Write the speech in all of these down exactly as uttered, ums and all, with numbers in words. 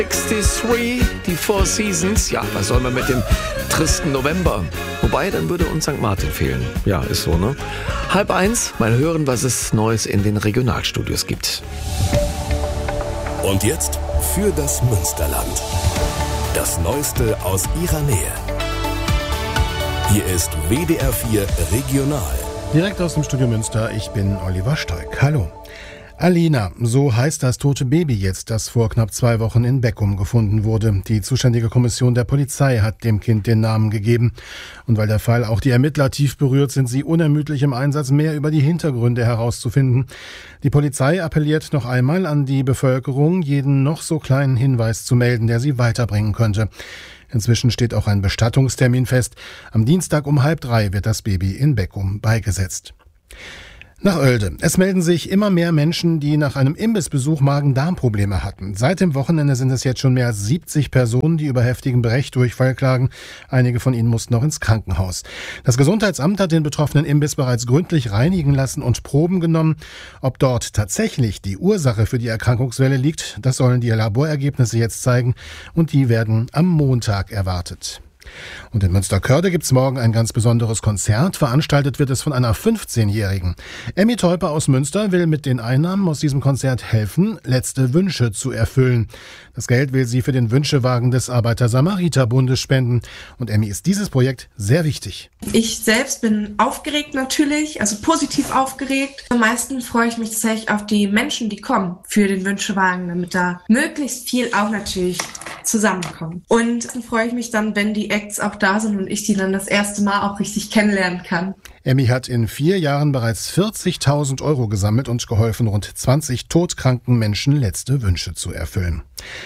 dreiundsechzig, die Four Seasons. Ja, was soll man mit dem tristen November? Wobei, dann würde uns Sankt Martin fehlen. Ja, ist so, ne? Halb eins, mal hören, was es Neues in den Regionalstudios gibt. Und jetzt für das Münsterland. Das Neueste aus ihrer Nähe. Hier ist W D R vier Regional. Direkt aus dem Studio Münster, ich bin Oliver Steig. Hallo. Alina, so heißt das tote Baby jetzt, das vor knapp zwei Wochen in Beckum gefunden wurde. Die zuständige Kommission der Polizei hat dem Kind den Namen gegeben. Und weil der Fall auch die Ermittler tief berührt, sind sie unermüdlich im Einsatz, mehr über die Hintergründe herauszufinden. Die Polizei appelliert noch einmal an die Bevölkerung, jeden noch so kleinen Hinweis zu melden, der sie weiterbringen könnte. Inzwischen steht auch ein Bestattungstermin fest. Am Dienstag um halb drei wird das Baby in Beckum beigesetzt. Nach Oelde. Es melden sich immer mehr Menschen, die nach einem Imbissbesuch Magen-Darm-Probleme hatten. Seit dem Wochenende sind es jetzt schon mehr als siebzig Personen, die über heftigen Brechdurchfall klagen. Einige von ihnen mussten noch ins Krankenhaus. Das Gesundheitsamt hat den betroffenen Imbiss bereits gründlich reinigen lassen und Proben genommen. Ob dort tatsächlich die Ursache für die Erkrankungswelle liegt, das sollen die Laborergebnisse jetzt zeigen. Und die werden am Montag erwartet. Und in Münsterkörde gibt's morgen ein ganz besonderes Konzert. Veranstaltet wird es von einer fünfzehnjährigen. Emmy Teuper aus Münster will mit den Einnahmen aus diesem Konzert helfen, letzte Wünsche zu erfüllen. Das Geld will sie für den Wünschewagen des Arbeiter-Samariter-Bundes spenden. Und Emmy ist dieses Projekt sehr wichtig. Ich selbst bin aufgeregt natürlich, also positiv aufgeregt. Am meisten freue ich mich tatsächlich auf die Menschen, die kommen für den Wünschewagen, damit da möglichst viel auch natürlich zusammenkommt. Und dann freue ich mich dann, wenn die Acts auch da sind und ich die dann das erste Mal auch richtig kennenlernen kann. Emmy hat in vier Jahren bereits vierzigtausend Euro gesammelt und geholfen, rund zwanzig todkranken Menschen letzte Wünsche zu erfüllen.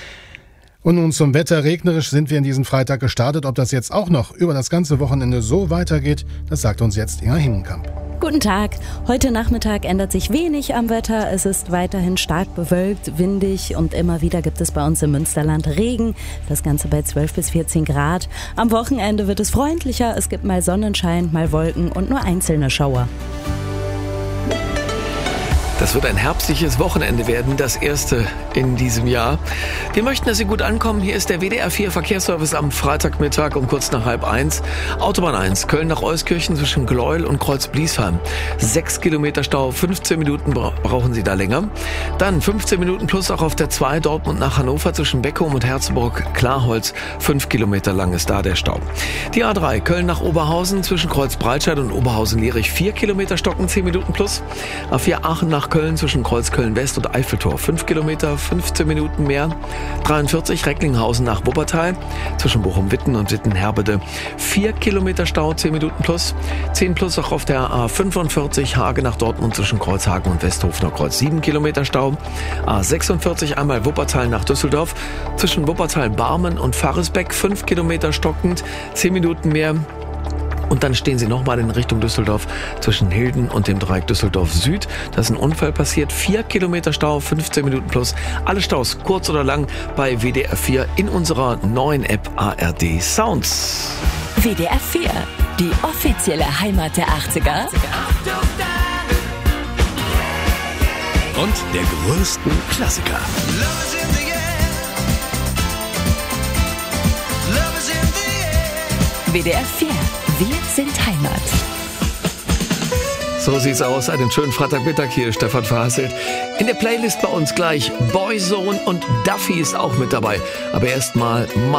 Und nun zum Wetter. Regnerisch sind wir in diesen Freitag gestartet. Ob das jetzt auch noch über das ganze Wochenende so weitergeht, das sagt uns jetzt Inga Hingenkamp. Guten Tag. Heute Nachmittag ändert sich wenig am Wetter. Es ist weiterhin stark bewölkt, windig und immer wieder gibt es bei uns im Münsterland Regen. Das Ganze bei zwölf bis vierzehn Grad. Am Wochenende wird es freundlicher. Es gibt mal Sonnenschein, mal Wolken und nur einzelne Schauer. Das wird ein herbstliches Wochenende werden, das erste in diesem Jahr. Wir möchten, dass Sie gut ankommen. Hier ist der W D R vier Verkehrsservice am Freitagmittag um kurz nach halb eins. Autobahn eins, Köln nach Euskirchen zwischen Gleuel und Kreuz-Bliesheim. Sechs Kilometer Stau, fünfzehn Minuten bra- brauchen Sie da länger. Dann fünfzehn Minuten plus auch auf der zwei, Dortmund nach Hannover zwischen Beckum und Herzburg-Klarholz. Fünf Kilometer lang ist da der Stau. Die A drei, Köln nach Oberhausen zwischen Kreuz-Breitscheid und Oberhausen-Lierich. Vier Kilometer stocken, zehn Minuten plus. A vier, Aachen nach Köln zwischen Kreuzköln-West und Eiffeltor. fünf Kilometer, fünfzehn Minuten mehr. dreiundvierzig, Recklinghausen nach Wuppertal zwischen Bochum-Witten und Witten-Herbede. vier Kilometer Stau, zehn Minuten plus. zehn plus auch auf der A fünfundvierzig, Hage nach Dortmund zwischen Kreuzhagen und Westhofener Kreuz. sieben Kilometer Stau. A sechsundvierzig, einmal Wuppertal nach Düsseldorf zwischen Wuppertal-Barmen und Faresbeck. fünf Kilometer stockend, zehn Minuten mehr. Und dann stehen Sie nochmal in Richtung Düsseldorf zwischen Hilden und dem Dreieck Düsseldorf Süd. Da ist ein Unfall passiert. Vier Kilometer Stau, fünfzehn Minuten plus. Alle Staus, kurz oder lang, bei W D R vier in unserer neuen App A R D Sounds. W D R vier, die offizielle Heimat der achtziger. Und der größten Klassiker. W D R vier, wir sind Heimat. So sieht's aus. Einen schönen Freitagmittag hier, Stefan Verhasselt. In der Playlist bei uns gleich Boyzone und Duffy ist auch mit dabei. Aber erstmal